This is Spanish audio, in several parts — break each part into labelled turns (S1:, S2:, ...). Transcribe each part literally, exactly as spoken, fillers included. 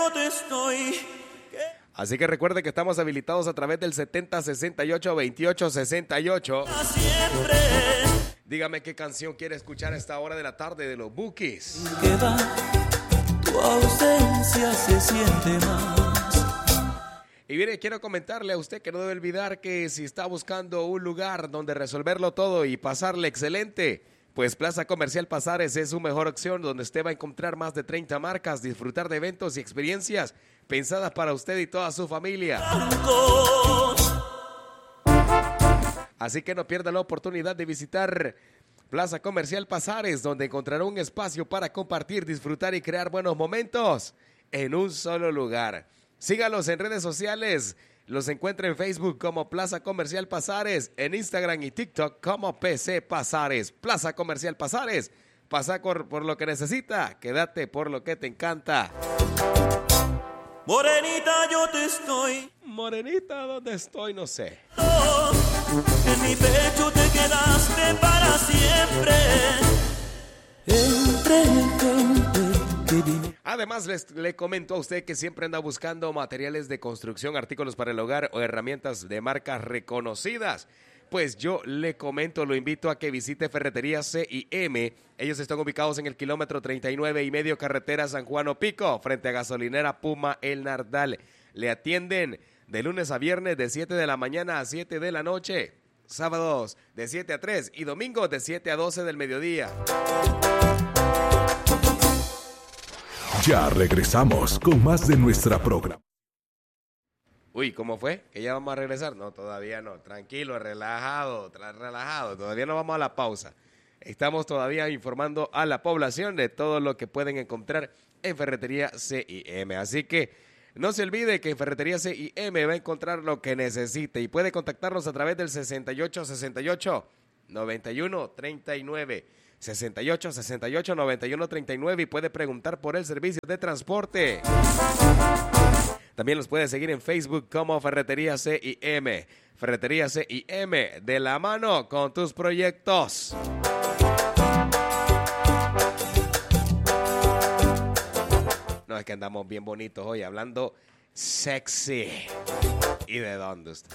S1: yo te estoy.
S2: Así que recuerde que estamos habilitados a través del setenta sesenta y ocho veintiocho sesenta y ocho.
S1: Siempre.
S2: Dígame qué canción quiere escuchar a esta hora de la tarde de los Bukis.
S1: Que va, tu ausencia se siente más.
S2: Y mire, quiero comentarle a usted que no debe olvidar que si está buscando un lugar donde resolverlo todo y pasarle excelente, pues Plaza Comercial Pasares es su mejor opción, donde usted va a encontrar más de treinta marcas, disfrutar de eventos y experiencias pensadas para usted y toda su familia. Así que no pierda la oportunidad de visitar Plaza Comercial Pasares, donde encontrará un espacio para compartir, disfrutar y crear buenos momentos en un solo lugar. Sígalos en redes sociales. Los encuentra en Facebook como Plaza Comercial Pasares, en Instagram y TikTok como P C Pasares. Plaza Comercial Pasares. Pasa por, por lo que necesita, quédate por lo que te encanta.
S1: Morenita, yo te estoy.
S2: Morenita, ¿dónde estoy? No sé.
S1: Oh, en mi pecho te quedaste para siempre. Entre gente que viene.
S2: Además, les, le comento a usted que siempre anda buscando materiales de construcción, artículos para el hogar o herramientas de marcas reconocidas. Pues yo le comento, lo invito a que visite Ferretería C y M. Ellos están ubicados en el kilómetro treinta y nueve y medio carretera San Juan Opico, frente a gasolinera Puma El Nardal. Le atienden de lunes a viernes de siete de la mañana a siete de la noche, sábados de siete a tres y domingos de siete a doce del mediodía.
S3: Ya regresamos con más de nuestra programación.
S2: Uy, ¿cómo fue? ¿Que ya vamos a regresar? No, todavía no. Tranquilo, relajado, tra- relajado. Todavía no vamos a la pausa. Estamos todavía informando a la población de todo lo que pueden encontrar en Ferretería C y M. Así que no se olvide que en Ferretería C y M va a encontrar lo que necesite y puede contactarnos a través del sesenta y ocho sesenta y ocho noventa y uno treinta y nueve. sesenta y ocho sesenta y ocho noventa y uno treinta y nueve y puede preguntar por el servicio de transporte. También los puede seguir en Facebook como Ferretería C y M. Ferretería C y M, de la mano con tus proyectos. No, es que andamos bien bonitos hoy, hablando sexy. ¿Y de dónde usted?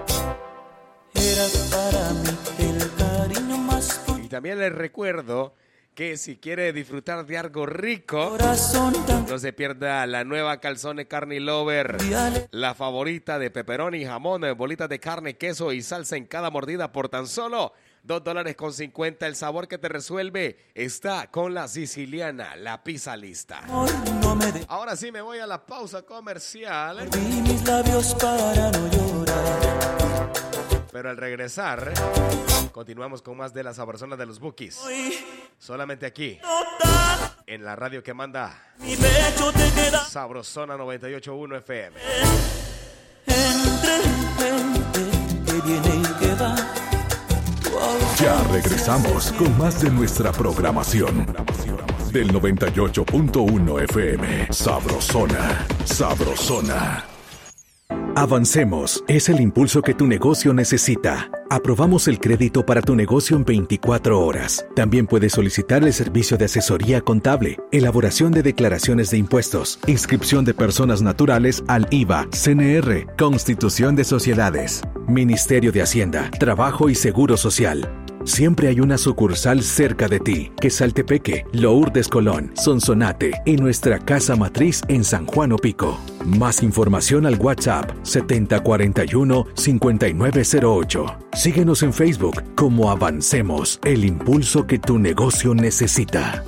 S1: Eras para mí el cariño más.
S2: Y también les recuerdo que si quiere disfrutar de algo rico, no se pierda la nueva Calzone Carne Lover, la favorita de pepperoni, jamón, bolitas de carne, queso y salsa en cada mordida por tan solo dos dólares con cincuenta. El sabor que te resuelve está con la siciliana, la pizza lista. Ahora sí me voy a la pausa comercial.
S1: Y mis labios para no llorar.
S2: Pero al regresar, continuamos con más de las sabrosona de los Bukis. Solamente aquí, en la radio que manda Sabrosona noventa y ocho punto uno F M.
S1: Entre gente que viene y que va.
S3: Ya regresamos con más de nuestra programación. Del noventa y ocho punto uno F M. Sabrosona, Sabrosona.
S4: Avancemos es el impulso que tu negocio necesita. Aprobamos el crédito para tu negocio en veinticuatro horas. También puedes solicitar el servicio de asesoría contable, elaboración de declaraciones de impuestos, inscripción de personas naturales al I V A, C N R, constitución de sociedades, Ministerio de Hacienda, Trabajo y Seguro Social. Siempre hay una sucursal cerca de ti. Quesaltepeque, Lourdes Colón, Sonsonate y nuestra casa matriz en San Juan Opico. Más información al WhatsApp setenta cuarenta y uno cincuenta y nueve cero ocho. Síguenos en Facebook como Avancemos, el impulso que tu negocio necesita.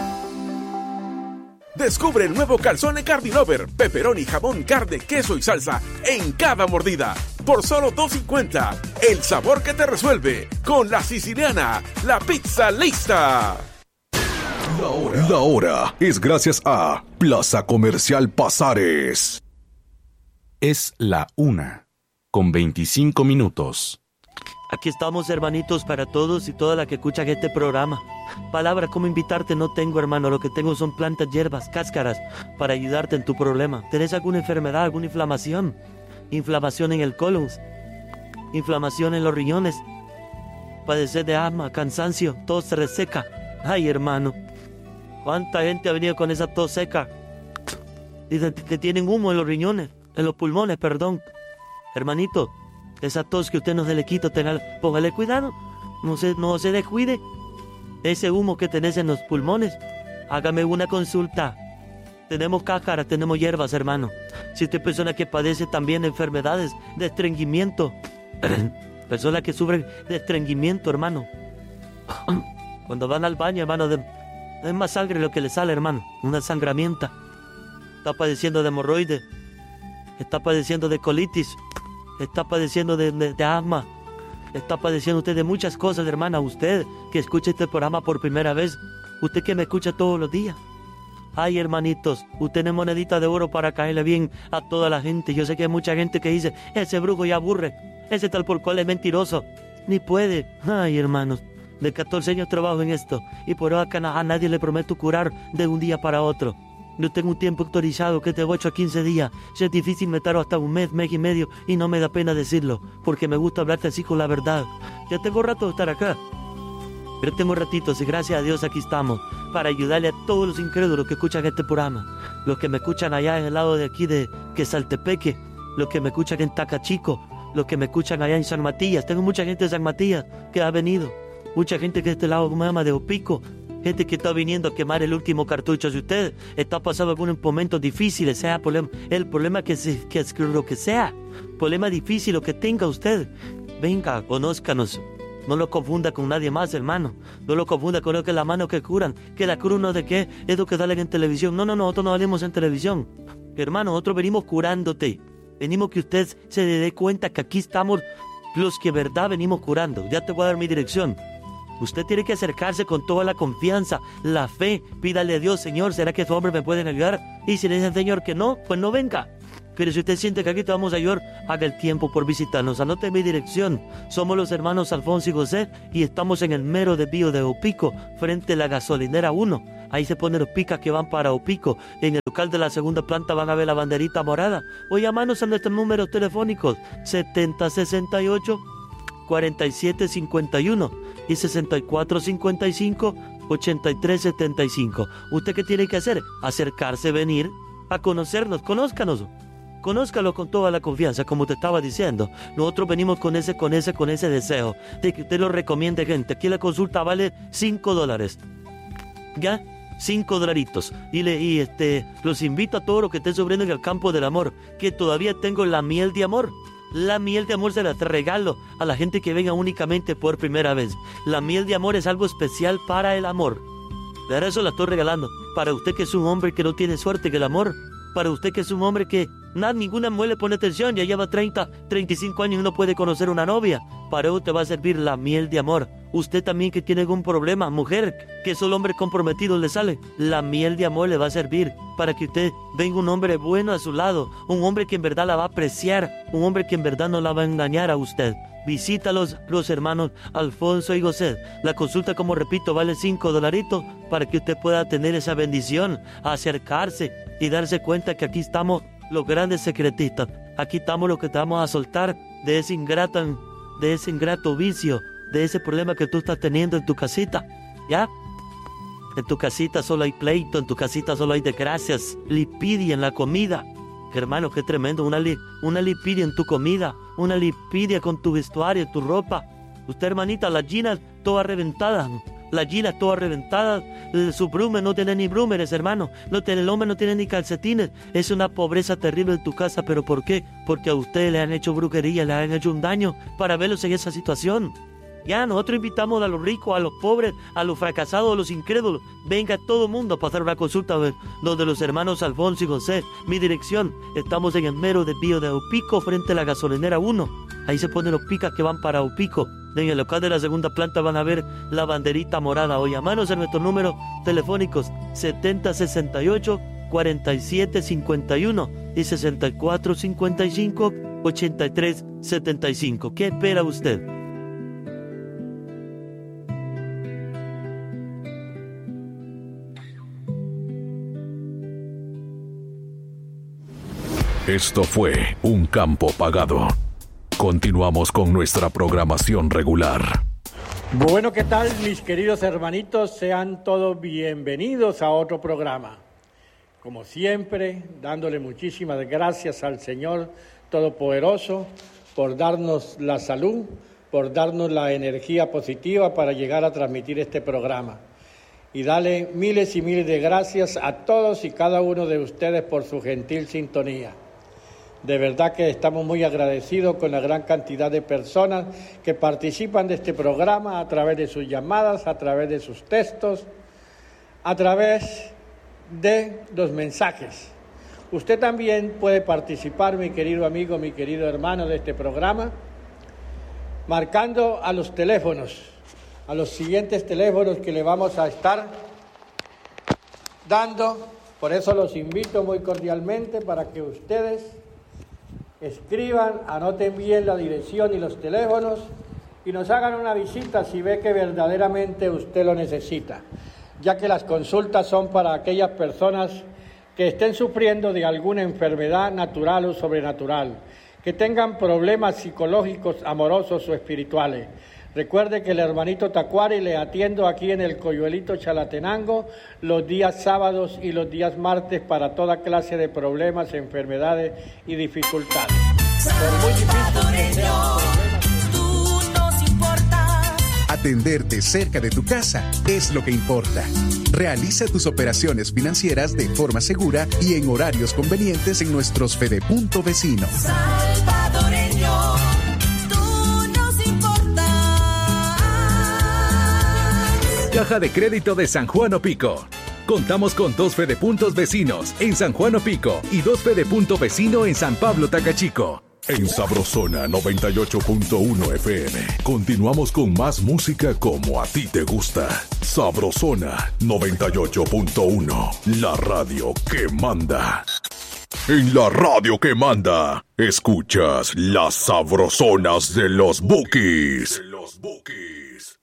S5: Descubre el nuevo Calzone Carne Lover, pepperoni, jamón, carne, queso y salsa en cada mordida. Por solo dos cincuenta. El sabor que te resuelve. Con la siciliana, la pizza lista.
S3: La hora, la hora es gracias a Plaza Comercial Pasares.
S6: Es la una, con veinticinco minutos.
S7: Aquí estamos, hermanitos, para todos y toda la que escucha este programa. Palabra cómo invitarte no tengo, hermano. Lo que tengo son plantas, hierbas, cáscaras para ayudarte en tu problema. ¿Tenés alguna enfermedad, alguna inflamación? Inflamación en el colon, inflamación en los riñones, padecer de asma, cansancio, tos se reseca. Ay, hermano, ¿cuánta gente ha venido con esa tos seca? y te, te tienen humo en los riñones, en los pulmones, perdón. Hermanito, esa tos que usted no se le quita, tenga, póngale cuidado, no se, no se descuide. Ese humo que tenés en los pulmones, hágame una consulta. Tenemos cáscaras, tenemos hierbas, hermano. Si usted es persona que padece también enfermedades de estreñimiento, personas que sufren de estreñimiento, hermano. Cuando van al baño, hermano, de, es más sangre lo que le sale, hermano. Una sangramienta. Está padeciendo de hemorroides. Está padeciendo de colitis. Está padeciendo de, de, de asma. Está padeciendo usted de muchas cosas, hermana. Usted que escucha este programa por primera vez. Usted que me escucha todos los días. Ay, hermanitos, usted es monedita de oro para caerle bien a toda la gente. Yo sé que hay mucha gente que dice, ese brujo ya aburre, ese tal por cual es mentiroso. Ni puede. Ay, hermanos, de catorce años trabajo en esto y por acá a nadie le prometo curar de un día para otro. Yo tengo un tiempo autorizado que es de ocho a quince días. Si es difícil me tardo hasta un mes, mes y medio y no me da pena decirlo, porque me gusta hablarte así con la verdad. Ya tengo rato de estar acá. Pero tengo ratitos y gracias a Dios aquí estamos para ayudarle a todos los incrédulos que escuchan este programa. Los que me escuchan allá en el lado de aquí de Quesaltepeque, los que me escuchan en Tacachico, los que me escuchan allá en San Matías. Tengo mucha gente de San Matías que ha venido. Mucha gente que de este lado, como se llama, de Opico. Gente que está viniendo a quemar el último cartucho. Si usted está pasando algunos momentos difíciles, sea problema, el problema que, se, que es lo que sea, problema difícil lo que tenga usted, venga, conózcanos. No lo confunda con nadie más, hermano. No lo confunda con lo que es la mano que curan. Que la cruz no de qué, es lo que salen en televisión. No, no, no, nosotros no salimos en televisión. Hermano, nosotros venimos curándote. Venimos que usted se dé cuenta que aquí estamos los que verdad venimos curando. Ya te voy a dar mi dirección. Usted tiene que acercarse con toda la confianza, la fe. Pídale a Dios, Señor, ¿será que esos hombres me pueden ayudar? Y si le dicen, Señor, que no, pues no venga. Pero si usted siente que aquí te vamos a ayudar, haga el tiempo por visitarnos. Anote mi dirección. Somos los hermanos Alfonso y José y estamos en el mero desvío de Opico, frente a la gasolinera uno. Ahí se ponen los picas que van para Opico. En el local de la segunda planta van a ver la banderita morada. O llamarnos a nuestros números telefónicos setenta sesenta y ocho cuarenta y siete cincuenta y uno y sesenta y cuatro cincuenta y cinco ochenta y tres setenta y cinco. ¿Usted qué tiene que hacer? Acercarse, venir a conocernos. Conózcanos. Conózcalo con toda la confianza, como te estaba diciendo. Nosotros venimos con ese, con ese, con ese deseo de que usted lo recomiende, gente. Aquí la consulta vale cinco dólares. ¿Ya? Cinco dolaritos. Y, le, y este, los invito a todos los que estén sufriendo en el campo del amor, que todavía tengo la miel de amor. La miel de amor se la regalo a la gente que venga únicamente por primera vez. La miel de amor es algo especial para el amor. De eso la estoy regalando. Para usted que es un hombre que no tiene suerte en el amor. Para usted que es un hombre que nada, ninguna mujer le pone atención, ya lleva treinta, treinta y cinco años y no puede conocer una novia. Para eso te va a servir la miel de amor. Usted también que tiene algún problema, mujer, que solo hombre comprometido le sale, la miel de amor le va a servir para que usted venga un hombre bueno a su lado, un hombre que en verdad la va a apreciar, un hombre que en verdad no la va a engañar a usted. Visítalos los hermanos Alfonso y José. La consulta, como repito, vale cinco dolaritos para que usted pueda tener esa bendición, acercarse y darse cuenta que aquí estamos los grandes secretistas. Aquí estamos los que te vamos a soltar de ese ingrato, de ese ingrato vicio, de ese problema que tú estás teniendo en tu casita. ¿Ya? En tu casita solo hay pleito, en tu casita solo hay desgracias, lipidia en la comida. Hermano, qué tremendo, una, li, una lipidia en tu comida, una lipidia con tu vestuario, tu ropa. Usted, hermanita, las jeans todas reventadas, las jeans todas reventadas, su brume no tiene ni brúmeres, hermano, no tiene, el hombre no tiene ni calcetines. Es una pobreza terrible en tu casa, ¿pero por qué? Porque a ustedes le han hecho brujería, le han hecho un daño para verlos en esa situación. Ya, nosotros invitamos a los ricos, a los pobres, a los fracasados, a los incrédulos. Venga todo el mundo a pasar una consulta donde los hermanos Alfonso y José. Mi dirección, estamos en el mero desvío de Opico, frente a la gasolinera uno. Ahí se ponen los picas que van para Opico. En el local de la segunda planta van a ver la banderita morada. O llamarnos a nuestros números telefónicos setenta sesenta y ocho cuarenta y siete cincuenta y uno y sesenta y cuatro cincuenta y cinco ochenta y tres setenta y cinco. ¿Qué espera usted?
S3: Esto fue Un Campo Pagado. Continuamos con nuestra programación regular.
S8: Bueno, ¿qué tal, mis queridos hermanitos? Sean todos bienvenidos a otro programa. como siempre, dándole muchísimas gracias al Señor Todopoderoso por darnos la salud, por darnos la energía positiva para llegar a transmitir este programa. Y darle miles y miles de gracias a todos y cada uno de ustedes por su gentil sintonía. De verdad que estamos muy agradecidos con la gran cantidad de personas que participan de este programa a través de sus llamadas, a través de sus textos, a través de los mensajes. Usted también puede participar, mi querido amigo, mi querido hermano, de este programa, marcando a los teléfonos, a los siguientes teléfonos que le vamos a estar dando. Por eso los invito muy cordialmente para que ustedes escriban, anoten bien la dirección y los teléfonos y nos hagan una visita si ve que verdaderamente usted lo necesita, ya que las consultas son para aquellas personas que estén sufriendo de alguna enfermedad natural o sobrenatural, que tengan problemas psicológicos, amorosos o espirituales. Recuerde que el hermanito Tacuari le atiendo aquí en el Coyuelito Chalatenango los días sábados y los días martes para toda clase de problemas, enfermedades y dificultades. Por muy difícil que sea,
S9: tú nos importas.
S10: Atenderte cerca de tu casa es lo que importa. Realiza tus operaciones financieras de forma segura y en horarios convenientes en nuestros Fedepunto vecinos.
S9: Salvadoreño, tú nos importas.
S4: Caja de Crédito de San Juan Opico. Contamos con dos Fedepuntos vecinos en San Juan Opico y dos Fedepunto vecino en San Pablo Tacachico.
S3: En Sabrosona noventa y ocho punto uno F M. Continuamos con más música como a ti te gusta. Sabrosona noventa y ocho punto uno. La radio que manda. En la radio que manda, escuchas las sabrosonas de los Bukis. De los Bukis.